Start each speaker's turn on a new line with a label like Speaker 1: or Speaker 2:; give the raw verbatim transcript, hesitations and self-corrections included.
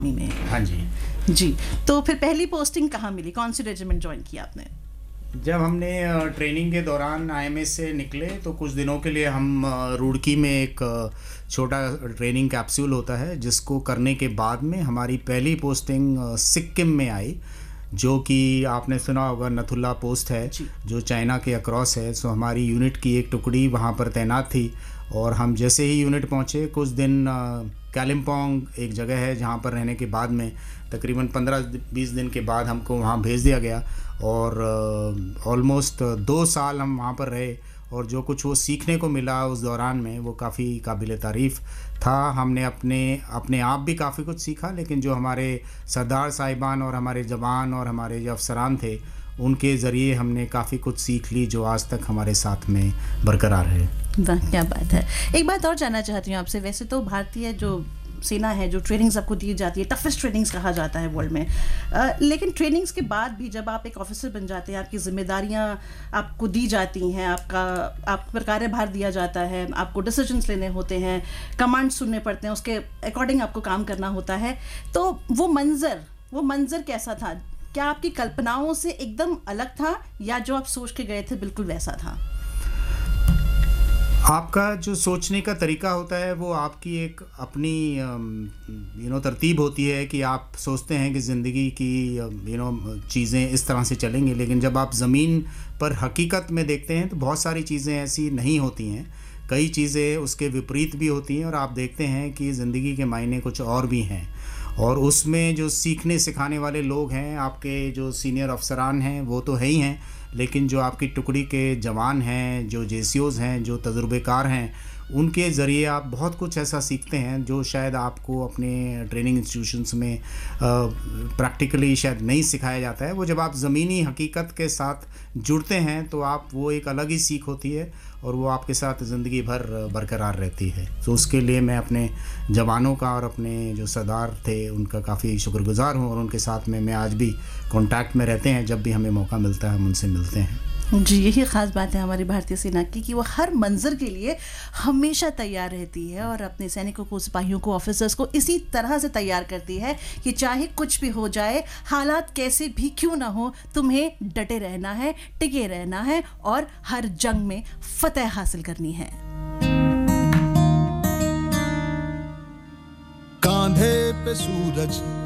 Speaker 1: में।
Speaker 2: हाँ जी
Speaker 1: जी, तो फिर पहली पोस्टिंग कहाँ मिली, कौन सी रेजिमेंट ज्वाइन किया आपने?
Speaker 2: जब हमने ट्रेनिंग के दौरान आईएमएस से निकले तो कुछ दिनों के लिए हम रुड़की में एक छोटा ट्रेनिंग कैप्सूल होता है, जिसको करने के बाद में हमारी पहली पोस्टिंग सिक्किम में आई, जो कि आपने सुना होगा नथुला पोस्ट है जो चाइना के अक्रॉस है। सो हमारी यूनिट की एक टुकड़ी वहाँ पर तैनात थी और हम जैसे ही यूनिट पहुँचे कुछ दिन कालिम्पोंग एक जगह है जहाँ पर रहने के बाद में तकरीबन पंद्रह बीस दिन के बाद हमको वहाँ भेज दिया गया और ऑलमोस्ट uh, दो साल हम वहाँ पर रहे और जो कुछ वो सीखने को मिला उस दौरान में वो काफ़ी काबिल तारीफ़ था। हमने अपने अपने आप भी काफ़ी कुछ सीखा, लेकिन जो हमारे सरदार साहिबान और हमारे जवान और हमारे जो अफसरान थे उनके ज़रिए हमने काफ़ी कुछ सीख ली जो आज तक हमारे साथ में बरकरार है।
Speaker 1: वाह, क्या बात है। एक बात और जानना चाहती हूँ आपसे, वैसे तो भारतीय जो सेना है, जो ट्रेनिंग्स आपको दी जाती है, टफेस्ट ट्रेनिंग्स कहा जाता है वर्ल्ड में, आ, लेकिन ट्रेनिंग्स के बाद भी जब आप एक ऑफिसर बन जाते हैं, आपकी जिम्मेदारियां आपको दी जाती हैं, आपका आप पर कार्यभार दिया जाता है, आपको डिसीजंस लेने होते हैं, कमांड सुनने पड़ते हैं, उसके अकॉर्डिंग आपको काम करना होता है, तो वो मंजर वो मंजर कैसा था? क्या आपकी कल्पनाओं से एकदम अलग था या जो आप सोच के गए थे बिल्कुल वैसा था?
Speaker 2: आपका जो सोचने का तरीका होता है वो आपकी एक अपनी यू नो तरतीब होती है कि आप सोचते हैं कि ज़िंदगी की यू नो चीज़ें इस तरह से चलेंगी, लेकिन जब आप ज़मीन पर हकीकत में देखते हैं तो बहुत सारी चीज़ें ऐसी नहीं होती हैं, कई चीज़ें उसके विपरीत भी होती हैं और आप देखते हैं कि ज़िंदगी के मायने कुछ और भी हैं। और उसमें जो सीखने सिखाने वाले लोग हैं, आपके जो सीनियर अफसरान हैं वो तो है ही हैं, लेकिन जो आपकी टुकड़ी के जवान हैं, जो जेसीओज़ हैं, जो तजुर्बेकार हैं, उनके ज़रिए आप बहुत कुछ ऐसा सीखते हैं जो शायद आपको अपने ट्रेनिंग इंस्टीट्यूशंस में प्रैक्टिकली शायद नहीं सिखाया जाता है। वो जब आप ज़मीनी हकीकत के साथ जुड़ते हैं तो आप वो एक अलग ही सीख होती है और वो आपके साथ ज़िंदगी भर बरकरार रहती है। तो उसके लिए मैं अपने जवानों का और अपने जो सरदार थे उनका काफ़ी शुक्रगुज़ार हूँ और उनके साथ में मैं आज भी कांटेक्ट में रहते हैं। जब भी हमें मौका मिलता है हम उनसे मिलते हैं।
Speaker 1: जी, यही ख़ास बात है हमारी भारतीय सेना की कि वो हर मंजर के लिए हमेशा तैयार रहती है और अपने सैनिकों को, सिपाहियों को, ऑफिसर्स को इसी तरह से तैयार करती है कि चाहे कुछ भी हो जाए, हालात कैसे भी क्यों ना हो, तुम्हें डटे रहना है, टिके रहना है और हर जंग में फतेह हासिल करनी है।
Speaker 3: कांधे पे सूरज